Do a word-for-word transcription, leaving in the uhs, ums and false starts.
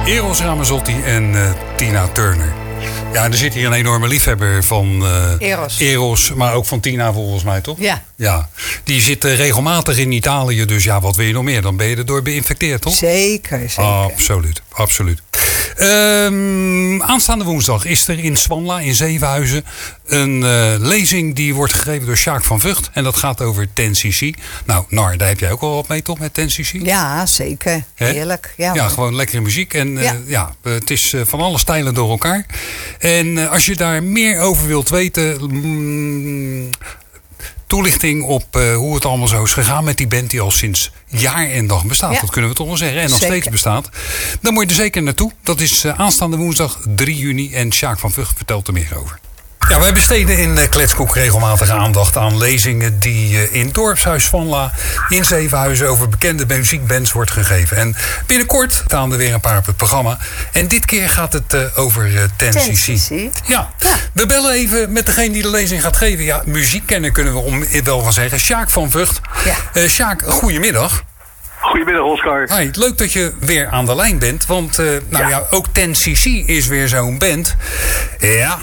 Eros Ramazzotti en uh, Tina Turner. Ja, er zit hier een enorme liefhebber van uh, Eros. Eros, maar ook van Tina volgens mij, toch? Ja. Ja. Die zit uh, regelmatig in Italië, dus ja, wat wil je nog meer? Dan ben je erdoor beïnfecteerd, toch? Zeker, zeker. Absoluut, absoluut. Um, aanstaande woensdag is er in Zwanla in Zevenhuizen een uh, lezing die wordt gegeven door Sjaak van Vught. En dat gaat over ten cc. Nou, Nar, daar heb jij ook wel wat mee, toch, met ten cc? Ja, zeker. He? Heerlijk. Ja, ja, gewoon lekkere muziek. En ja, uh, ja het is uh, van alle stijlen door elkaar. En uh, als je daar meer over wilt weten... Mm, toelichting op uh, hoe het allemaal zo is gegaan met die band die al sinds jaar en dag bestaat. Ja. Dat kunnen we toch wel zeggen. En nog zeker. steeds bestaat. Dan moet je er zeker naartoe. Dat is uh, aanstaande woensdag drie juni. En Sjaak van Vught vertelt er meer over. Ja, wij besteden in uh, Kletskoek regelmatig aandacht aan lezingen die uh, in Dorpshuis Zwanla in Zevenhuizen over bekende muziekbands wordt gegeven. En binnenkort staan er weer een paar op het programma. En dit keer gaat het uh, over uh, ten cc. Ja. ja, we bellen even met degene die de lezing gaat geven. Ja, muziekkenner kunnen we om wel gaan zeggen. Sjaak van Vught. Ja. Uh, Sjaak, goedemiddag. Goedemiddag, Oscar. Hi, leuk dat je weer aan de lijn bent. Want uh, nou ja. ja, ook ten cc is weer zo'n band. Ja,